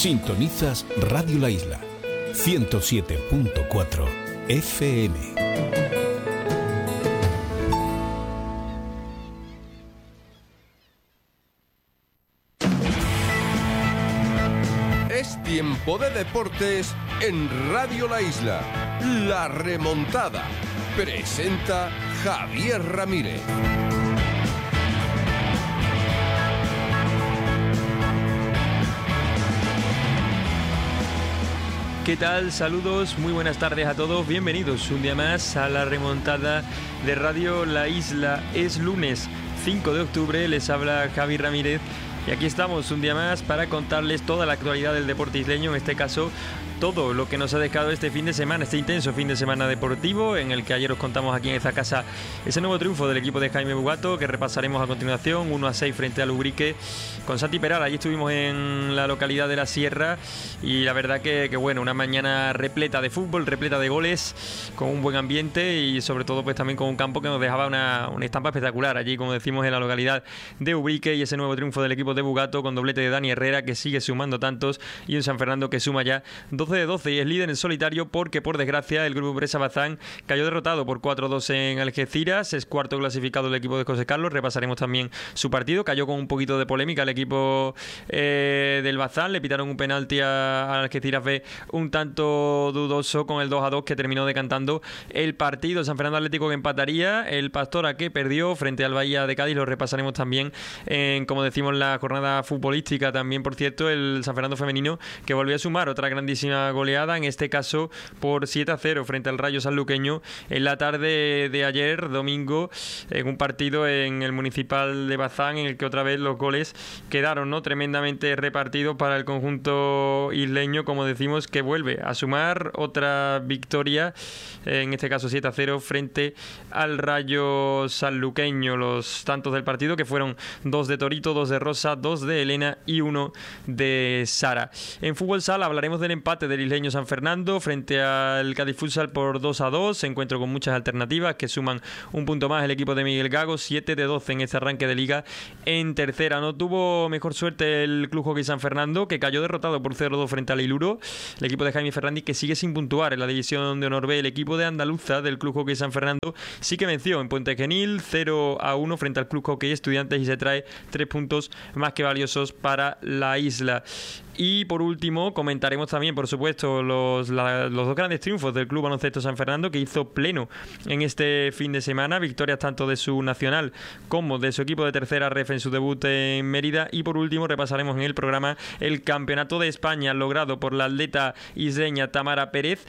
Sintonizas Radio La Isla, 107.4 FM. Es tiempo de deportes en Radio La Isla. La remontada. Presenta Javier Ramírez. ¿Qué tal? Saludos, muy buenas tardes a todos. Bienvenidos un día más a la remontada de Radio La Isla. Es lunes 5 de octubre, les habla Javi Ramírez. Y aquí estamos un día más para contarles toda la actualidad del deporte isleño, en este caso todo lo que nos ha dejado este fin de semana, este intenso fin de semana deportivo, en el que ayer os contamos aquí en esta casa ese nuevo triunfo del equipo de Jaime Bugato, que repasaremos a continuación, 1-6 frente al Ubrique con Santi Peral. Allí estuvimos en la localidad de La Sierra y la verdad que bueno, una mañana repleta de fútbol, repleta de goles, con un buen ambiente y sobre todo pues también con un campo que nos dejaba una estampa espectacular allí, como decimos, en la localidad de Ubrique, y ese nuevo triunfo del equipo de Bugato con doblete de Dani Herrera, que sigue sumando tantos, y un San Fernando que suma ya 12 de 12 y es líder en solitario, porque por desgracia el grupo Presa Bazán cayó derrotado por 4-2 en Algeciras. Es cuarto clasificado el equipo de José Carlos. Repasaremos también su partido. Cayó con un poquito de polémica el equipo del Bazán. Le pitaron un penalti a Algeciras B un tanto dudoso con el 2-2 que terminó decantando el partido. San Fernando Atlético que empataría, el Pastora que perdió frente al Bahía de Cádiz. Lo repasaremos también en, como decimos, la jornada futbolística. También, por cierto, el San Fernando femenino que volvió a sumar otra grandísima goleada, en este caso por 7-0 frente al Rayo Sanluqueño en la tarde de ayer, domingo, en un partido en el Municipal de Bazán, en el que otra vez los goles quedaron tremendamente repartidos para el conjunto isleño, como decimos, que vuelve a sumar otra victoria, en este caso 7-0 frente al Rayo Sanluqueño. Los tantos del partido, que fueron 2 de Torito, 2 de Rosa, 2 de Elena y 1 de Sara. En fútbol sala hablaremos del empate del isleño San Fernando frente al Cádiz Futsal por 2-2, encuentro con muchas alternativas que suman un punto más el equipo de Miguel Gago, 7 de 12 en este arranque de liga en tercera. No tuvo mejor suerte el Club Hockey San Fernando, que cayó derrotado por 0-2 frente al Iluro. El equipo de Jaime Ferrandi, que sigue sin puntuar en la división de honor B. El equipo de Andaluza del Club Hockey San Fernando sí que venció en Puente Genil 0-1 frente al Club Hockey Estudiantes y se trae 3 puntos más que valiosos para la isla. Y por último comentaremos también, por supuesto, los dos grandes triunfos del Club Baloncesto San Fernando, que hizo pleno en este fin de semana, victorias tanto de su nacional como de su equipo de tercera ref en su debut en Mérida. Y por último repasaremos en el programa el campeonato de España logrado por la atleta isleña Tamara Pérez,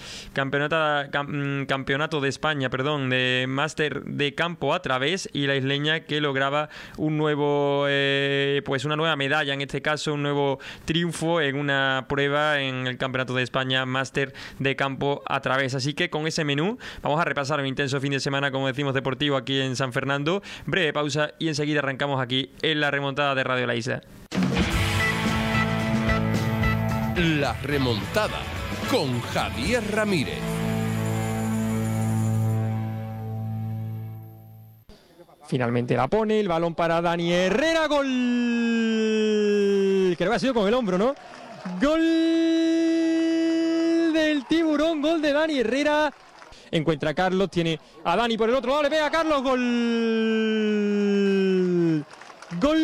campeonato de España, de máster de campo a través, y la isleña que lograba un nuevo una nueva medalla, en este caso un nuevo triunfo en una prueba en el Campeonato de España máster de campo a través. Así que con ese menú vamos a repasar un intenso fin de semana, como decimos, deportivo aquí en San Fernando. Breve pausa y enseguida arrancamos aquí en la remontada de Radio La Isla. La remontada con Javier Ramírez. Finalmente la pone, el balón para Dani Herrera, gol. Creo que ha sido con el hombro, ¿no? Gol del Tiburón, gol de Dani Herrera. Encuentra a Carlos, tiene a Dani por el otro lado, le pega a Carlos, gol. Gol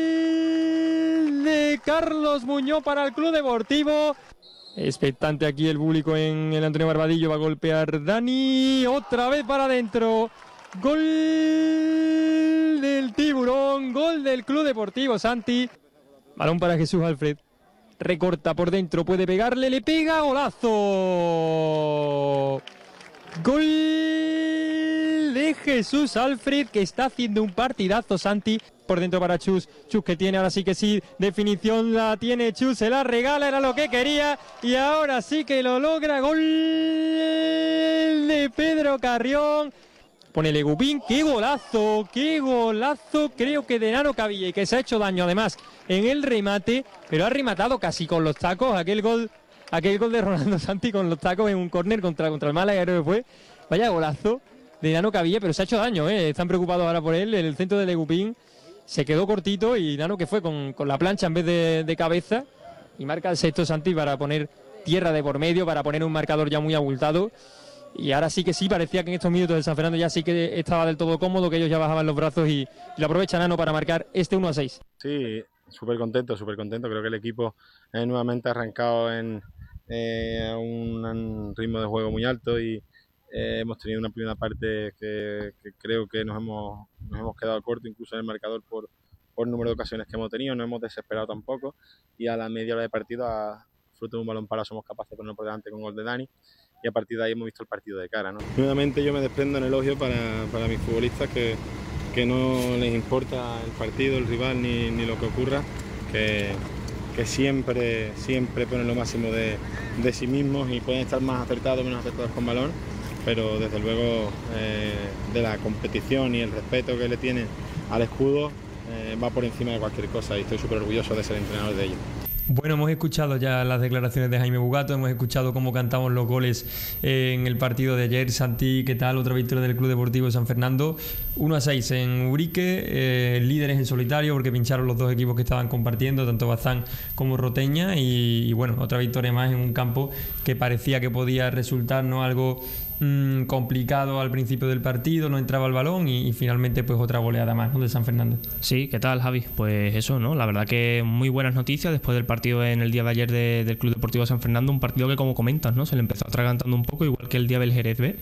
de Carlos Muñoz para el Club Deportivo. Expectante aquí el público en el Antonio Barbadillo, va a golpear Dani, otra vez para adentro. Gol del Tiburón, gol del Club Deportivo Santi. Balón para Jesús Alfred. Recorta por dentro, puede pegarle, le pega, golazo. Gol de Jesús Alfred, que está haciendo un partidazo Santi. Por dentro para Chus, Chus que tiene, ahora sí que sí, definición la tiene Chus, se la regala, era lo que quería y ahora sí que lo logra. Gol de Pedro Carrión. Pone Legupín, qué golazo, creo que de Nano Cavilla, y que se ha hecho daño además en el remate, pero ha rematado casi con los tacos, aquel gol de Rolando Santi con los tacos en un córner contra el Málaga, creo que fue. Vaya golazo de Nano Cavilla, pero se ha hecho daño, están preocupados ahora por él. El centro de Legupín se quedó cortito y Nano, que fue con la plancha en vez de cabeza, y marca el sexto Santi para poner tierra de por medio, para poner un marcador ya muy abultado. Y ahora sí que sí, parecía que en estos minutos el San Fernando ya sí que estaba del todo cómodo, que ellos ya bajaban los brazos y lo aprovecha Nano para marcar este 1-6. Sí, súper contento. Creo que el equipo nuevamente ha arrancado a un ritmo de juego muy alto y hemos tenido una primera parte que creo que nos hemos quedado corto incluso en el marcador por el número de ocasiones que hemos tenido. No hemos desesperado tampoco y a la media hora de partido, fruto de un balón parado, somos capaces de ponernos por delante con gol de Dani. Y a partir de ahí hemos visto el partido de cara, ¿no? Nuevamente yo me desprendo en elogio para mis futbolistas que no les importa el partido, el rival ni lo que ocurra, que siempre ponen lo máximo de sí mismos y pueden estar más acertados o menos acertados con balón, pero desde luego de la competición y el respeto que le tienen al escudo va por encima de cualquier cosa y estoy súper orgulloso de ser entrenador de ellos. Bueno, hemos escuchado ya las declaraciones de Jaime Bugato, hemos escuchado cómo cantamos los goles en el partido de ayer. Santi, ¿qué tal? Otra victoria del Club Deportivo San Fernando, 1-6 en Ubrique, líderes en solitario porque pincharon los dos equipos que estaban compartiendo, tanto Bazán como Roteña, y bueno, otra victoria más en un campo que parecía que podía resultar no algo complicado al principio del partido, no entraba el balón y finalmente pues otra goleada más, ¿no?, de San Fernando. Sí, ¿qué tal, Javi? Pues eso, ¿no? La verdad que muy buenas noticias después del partido en el día de ayer del Club Deportivo San Fernando, un partido que, como comentas, ¿no?, se le empezó atragantando un poco, igual que el día del Jerez B,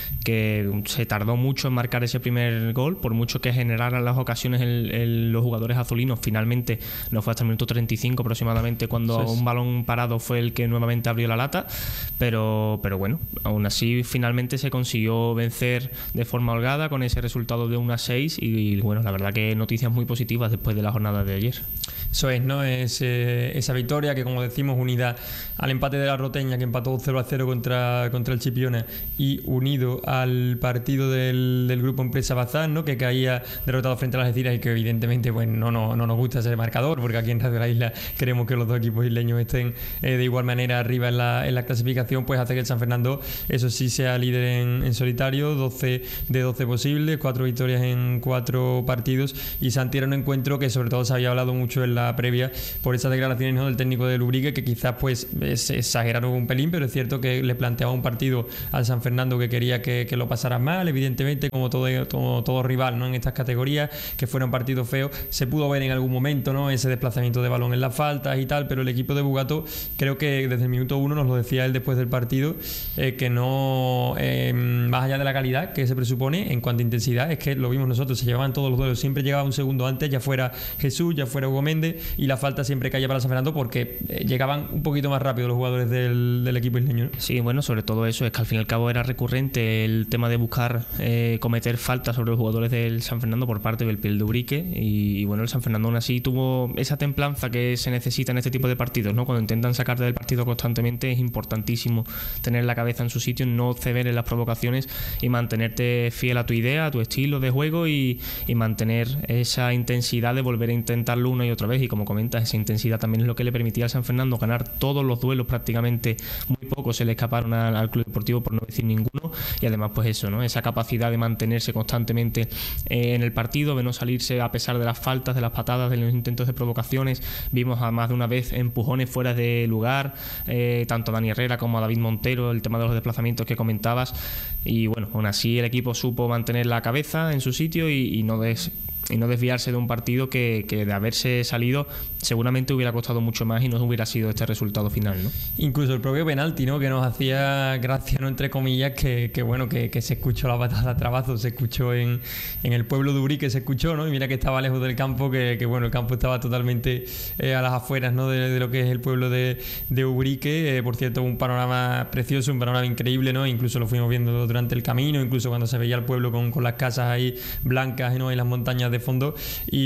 que se tardó mucho en marcar ese primer gol, por mucho que generaran las ocasiones los jugadores azulinos. Finalmente no fue hasta el minuto 35 aproximadamente cuando un balón parado fue el que nuevamente abrió la lata, pero bueno, aún así finalmente se consiguió vencer de forma holgada con ese resultado de 1-6 y bueno, la verdad que noticias muy positivas después de la jornada de ayer. Eso es, ¿no? Es esa victoria que, como decimos, unida al empate de la Roteña, que empató 0-0 contra el Chipiona, y unido al partido del Grupo Empresa Bazán, ¿no?, que caía derrotado frente a las Algeciras y que evidentemente pues no nos gusta ese marcador, porque aquí en Radio La Isla queremos que los dos equipos isleños estén de igual manera arriba en la clasificación, pues hace que el San Fernando, eso sí, sea líder en solitario, 12 de 12 posibles, 4 victorias en 4 partidos, y Santi era un encuentro que sobre todo se había hablado mucho en la previa por esas declaraciones, ¿no?, del técnico del Ubrique, que quizás pues se exageraron un pelín, pero es cierto que le planteaba un partido al San Fernando que quería que lo pasara mal, evidentemente, como todo rival, ¿no?, en estas categorías, que fuera un partido feo. Se pudo ver en algún momento, ¿no?, ese desplazamiento de balón en las faltas y tal, pero el equipo de Bugato, creo que desde el minuto 1 nos lo decía él después del partido, que no, más allá de la calidad que se presupone en cuanto a intensidad, es que lo vimos nosotros, se llevaban todos los duelos, siempre llegaba un segundo antes, ya fuera Jesús, ya fuera Hugo Méndez, y la falta siempre caía para San Fernando porque llegaban un poquito más rápido los jugadores del equipo isleño, ¿no? Sí, bueno, sobre todo eso, es que al fin y al cabo era recurrente el tema de buscar cometer faltas sobre los jugadores del San Fernando por parte del Piel de Ubrique, y bueno, el San Fernando aún así tuvo esa templanza que se necesita en este tipo de partidos, ¿no? Cuando intentan sacarte del partido constantemente es importantísimo tener la cabeza en su sitio, no ceder en las provocaciones y mantenerte fiel a tu idea, a tu estilo de juego y mantener esa intensidad de volver a intentarlo una y otra vez. Y como comentas, esa intensidad también es lo que le permitía al San Fernando ganar todos los duelos prácticamente. Muy pocos se le escaparon al Club Deportivo, por no decir ninguno, y además pues eso, ¿no?, esa capacidad de mantenerse constantemente en el partido, de no salirse a pesar de las faltas, de las patadas, de los intentos de provocaciones. Vimos a más de una vez empujones fuera de lugar, tanto a Dani Herrera como a David Montero, el tema de los desplazamientos que comentabas, y bueno, aún así el equipo supo mantener la cabeza en su sitio y no desviarse de un partido que de haberse salido seguramente hubiera costado mucho más y no hubiera sido este resultado final, ¿no? Incluso el propio penalti, ¿no?, que nos hacía gracia, ¿no?, entre comillas, que bueno, que se escuchó la patada a Trabazo, se escuchó en el pueblo de Ubrique, se escuchó, ¿no?, y mira que estaba lejos del campo, que bueno, el campo estaba totalmente a las afueras, ¿no?, de lo que es el pueblo de Ubrique. Por cierto, un panorama precioso, un panorama increíble, ¿no?, incluso lo fuimos viendo durante el camino, incluso cuando se veía el pueblo con las casas ahí blancas, ¿no?, y las montañas de fondo,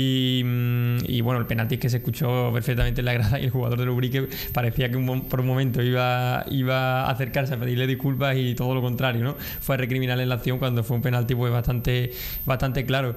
y bueno, el penalti es que se escuchó perfectamente en la grada y el jugador del Ubrique parecía que por un momento iba a acercarse a pedirle disculpas y todo lo contrario, ¿no?, fue a recriminarle la acción cuando fue un penalti pues bastante claro.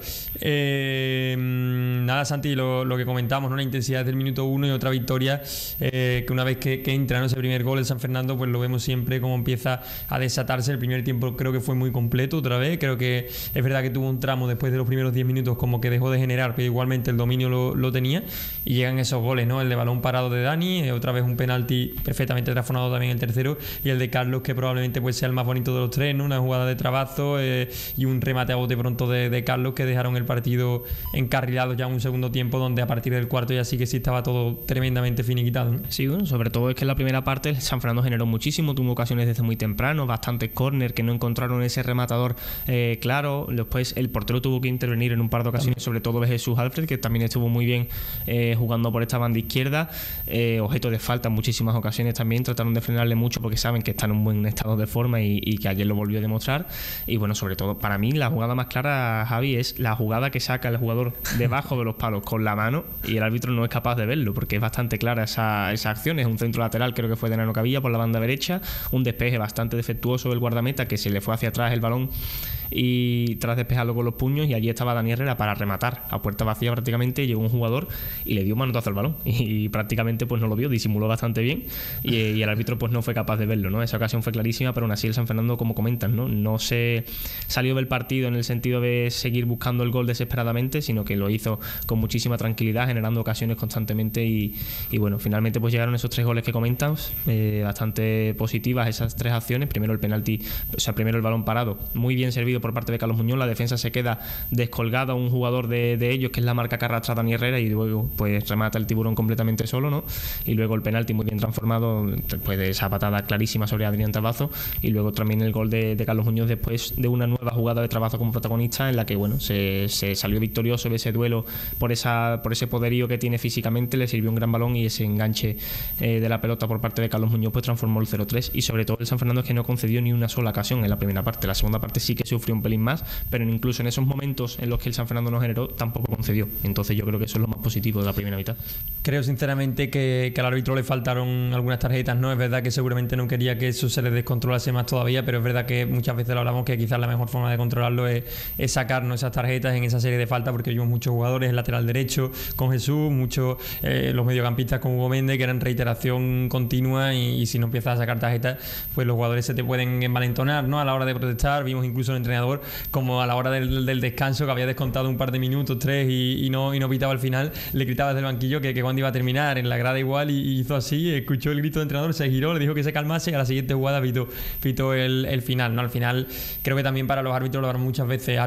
Nada, Santi, lo que comentamos, ¿no?, la intensidad del minuto 1 y otra victoria, que una vez que entra, ¿no?, ese primer gol en San Fernando, pues lo vemos siempre como empieza a desatarse. El primer tiempo creo que fue muy completo otra vez, creo que es verdad que tuvo un tramo después de los primeros 10 minutos como que dejó de generar, pero igualmente el dominio lo tenía, y llegan esos goles, ¿no? El de balón parado de Dani, otra vez un penalti perfectamente transformado también el tercero, y el de Carlos, que probablemente pues sea el más bonito de los tres, ¿no? Una jugada de trabazo y un remate a bote pronto de Carlos, que dejaron el partido encarrilado ya en un segundo tiempo, donde a partir del cuarto ya sí que sí estaba todo tremendamente finiquitado, ¿no? Sí, bueno, sobre todo es que en la primera parte el San Fernando generó muchísimo, tuvo ocasiones desde muy temprano, bastantes córner que no encontraron ese rematador claro. Después el portero tuvo que intervenir en un par de ocasiones, sobre todo de Jesús Alfred, que también estuvo muy bien jugando por esta banda izquierda, objeto de falta en muchísimas ocasiones también, trataron de frenarle mucho porque saben que está en un buen estado de forma y que ayer lo volvió a demostrar. Y bueno, sobre todo para mí la jugada más clara, Javi, es la jugada que saca el jugador debajo de los palos con la mano y el árbitro no es capaz de verlo, porque es bastante clara esa acción. Es un centro lateral, creo que fue de Nano Cavilla por la banda derecha, un despeje bastante defectuoso del guardameta, que se le fue hacia atrás el balón y tras despejarlo con los puños, y allí estaba Dani Herrera para rematar a puerta vacía prácticamente. Llegó un jugador y le dio un manotazo al balón y prácticamente pues no lo vio, disimuló bastante bien y el árbitro pues no fue capaz de verlo, ¿no? Esa ocasión fue clarísima, pero aún así el San Fernando, como comentan, no se salió del partido en el sentido de seguir buscando el gol desesperadamente, sino que lo hizo con muchísima tranquilidad, generando ocasiones constantemente y bueno, finalmente pues llegaron esos 3 goles que comentan, bastante positivas esas 3 acciones. Primero el penalti, o sea, primero el balón parado, muy bien servido por parte de Carlos Muñoz, la defensa se queda descolgada, un jugador de ellos que es la marca que arrastra Dani Herrera, y luego pues remata el tiburón completamente solo, ¿no? Y luego el penalti muy bien transformado después de esa patada clarísima sobre Adrián Trabazo, y luego también el gol de Carlos Muñoz después de una nueva jugada de Trabazo como protagonista, en la que bueno, se salió victorioso de ese duelo por ese poderío que tiene físicamente, le sirvió un gran balón y ese enganche de la pelota por parte de Carlos Muñoz pues transformó el 0-3. Y sobre todo el San Fernando es que no concedió ni una sola ocasión en la primera parte. La segunda parte sí que sufrió un pelín más, pero incluso en esos momentos en los que el San Fernando no generó tampoco concedió. Entonces yo creo que eso es lo más positivo de la primera mitad. Creo sinceramente que al árbitro le faltaron algunas tarjetas, ¿no? Es verdad que seguramente no quería que eso se le descontrolase más todavía, pero es verdad que muchas veces lo hablamos, que quizás la mejor forma de controlarlo es sacarnos esas tarjetas en esa serie de faltas, porque vimos muchos jugadores, el lateral derecho con Jesús, muchos los mediocampistas con Hugo Méndez, que eran reiteración continua, y si no empiezas a sacar tarjetas, pues los jugadores se te pueden envalentonar, ¿no? A la hora de protestar. Vimos incluso al entrenador como a la hora del descanso, que había descontado un par de minutos, 3, y no pitaba al final, le gritaba desde el banquillo que cuando iba a terminar, en la grada igual, y hizo así, escuchó el grito del entrenador, se giró, le dijo que se calmase, y a la siguiente jugada pitó el final, ¿no? Al final creo que también para los árbitros lo habrán muchas veces